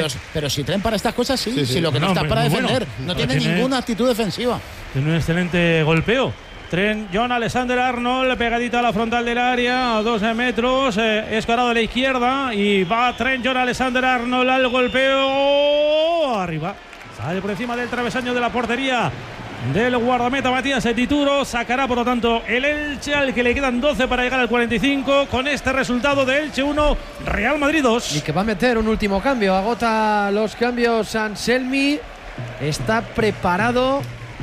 pero si Tren para estas cosas, sí. Sí. Si lo que no está para defender. No tiene ninguna actitud defensiva. Tiene un excelente golpeo. Tren, John Alexander-Arnold, pegadito a la frontal del área, a 12 metros, escorado a la izquierda, y va Tren, John Alexander-Arnold al golpeo, arriba, sale por encima del travesaño de la portería del guardameta Matías Dituro, sacará por lo tanto el Elche, al que le quedan 12 para llegar al 45, con este resultado de Elche 1, Real Madrid 2. Y que va a meter un último cambio, agota los cambios Anselmi, está preparado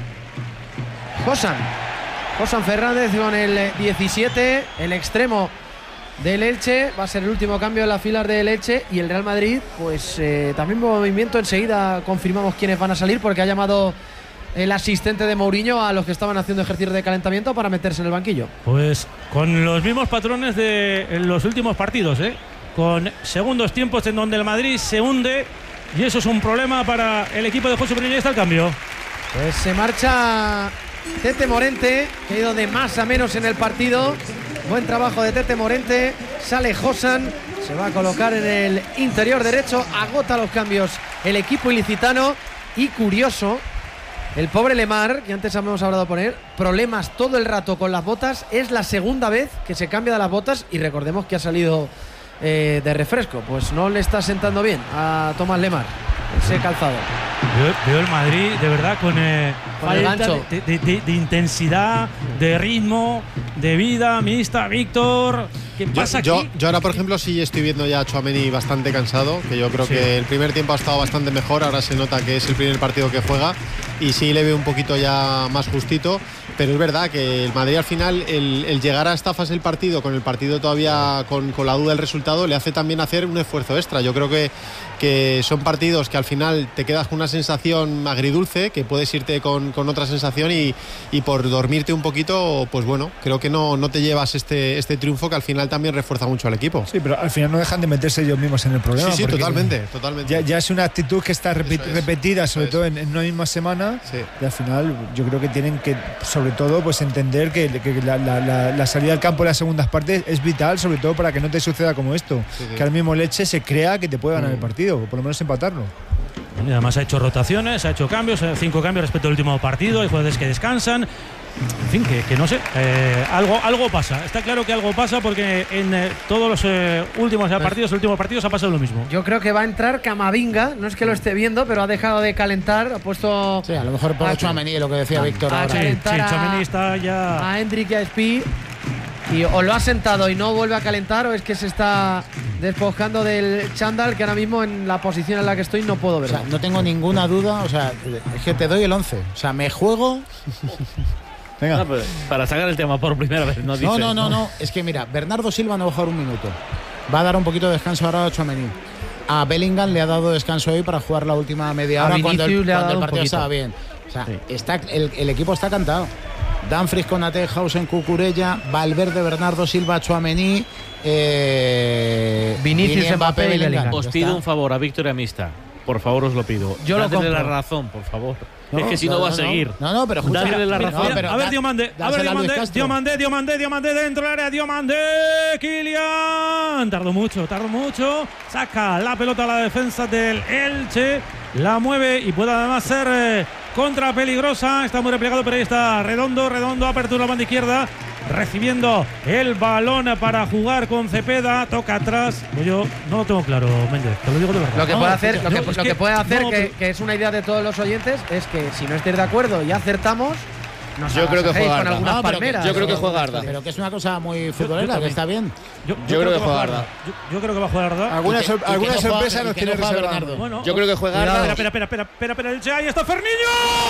Josan Fernández con el 17, el extremo del Elche, va a ser el último cambio en las filas del Elche. Y el Real Madrid, pues también movimiento, enseguida confirmamos quiénes van a salir, porque ha llamado el asistente de Mourinho a los que estaban haciendo ejercicios de calentamiento para meterse en el banquillo. Pues con los mismos patrones de los últimos partidos, con segundos tiempos en donde el Madrid se hunde, y eso es un problema para el equipo de José Mourinho. Y está el cambio. Pues se marcha Tete Morente, que ha ido de más a menos en el partido. Buen trabajo de Tete Morente. Sale Josan, se va a colocar en el interior derecho. Agota los cambios el equipo ilicitano. Y curioso, el pobre Lemar, que antes hemos hablado de poner problemas todo el rato con las botas. Es la segunda vez que se cambia de las botas, y recordemos que ha salido de refresco. Pues no le está sentando bien a Tomás Lemar ese calzado. Veo el Madrid de verdad con falta de intensidad, de ritmo, de vida mixta. Víctor, ¿qué pasa aquí? Yo ahora, por ejemplo, sí estoy viendo ya a Tchouaméni bastante cansado, que yo creo que el primer tiempo ha estado bastante mejor. Ahora se nota que es el primer partido que juega y sí le veo un poquito ya más justito. Pero es verdad que el Madrid al final, el llegar a esta fase del partido, con el partido todavía con la duda del resultado, le hace también hacer un esfuerzo extra. Yo creo que son partidos que al final te quedas con una sensación agridulce, que puedes irte con otra sensación, y por dormirte un poquito, pues bueno, creo que no te llevas este triunfo, que al final también refuerza mucho al equipo. Sí, pero al final no dejan de meterse ellos mismos en el problema. Sí, totalmente. Ya es una actitud que está repetida, sobre todo en una misma semana, y al final yo creo que tienen que, sobre todo, pues entender que la salida al campo en las segundas partes es vital, sobre todo para que no te suceda como esto, que al mismo Elche se crea que te puede ganar el partido, o por lo menos empatarlo. Y además ha hecho rotaciones, ha hecho cambios, 5 cambios respecto al último partido. Hay jugadores que descansan. En fin, que no sé, algo pasa. Está claro que algo pasa, porque en todos los últimos partidos ha pasado lo mismo. Yo creo que va a entrar Camavinga, no es que lo esté viendo, pero ha dejado de calentar, ha puesto... Sí, a lo mejor por Tchouaméni, lo que decía Víctor ahora. Tchouaméni está ya... A Hendrik y a Espí, y o lo ha sentado y no vuelve a calentar, o es que se está despojando del chándal, que ahora mismo en la posición en la que estoy no puedo ver. O sea, no tengo ninguna duda, o sea, es que te doy el 11. O sea, me juego... Venga. No, para sacar el tema por primera vez. No. Es que mira, Bernardo Silva no va a jugar un minuto. Va a dar un poquito de descanso ahora a Tchouaméni. A Bellingham le ha dado descanso hoy para jugar la última media hora cuando el partido estaba bien. O sea, el equipo está cantado. Dumfries, Konaté, Hausen, Cucurella, Valverde, Bernardo Silva, Tchouaméni, Vinicius, Mbappé y Bellingham. Os pido un favor a Víctor y a Mista. Por favor, os lo pido. Yo lo compro. la razón, por favor. Es que si no va a seguir. No, pero justo. Dale la razón. A ver, Diomandé. Diomandé dentro del área. Diomandé, Kylian. Tardó mucho. Saca la pelota a la defensa del Elche. La mueve y puede además ser contra peligrosa. Está muy replegado, pero ahí está Redondo. Apertura a la banda izquierda. Recibiendo el balón para jugar con Cepeda. Toca atrás. Yo no lo tengo claro, Méndez. Te lo digo de verdad. Lo que puede hacer, que es una idea de todos los oyentes, es que si no estáis de acuerdo y acertamos, yo creo que juega con algunas palmeras. Yo creo que juega Arda. Pero que es una cosa muy futbolera, que está bien. Yo creo que juega Arda. Yo creo que va a jugar Arda. Alguna sorpresa nos tiene reservado. Bueno, yo creo que juega Arda. Espera, ahí está Ferniño.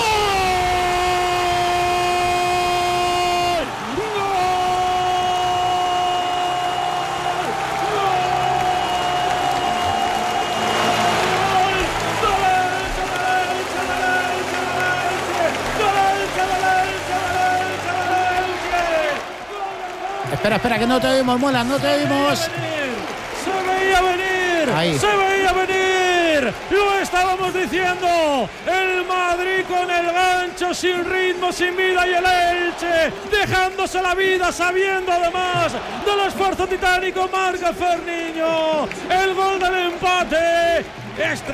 Espera, que no te oímos, Muela, no te oímos. Se veía venir. Lo estábamos diciendo. El Madrid con el gancho, sin ritmo, sin vida, y el Elche dejándose la vida, sabiendo además del esfuerzo titánico. Marca Ferniño el gol del empate.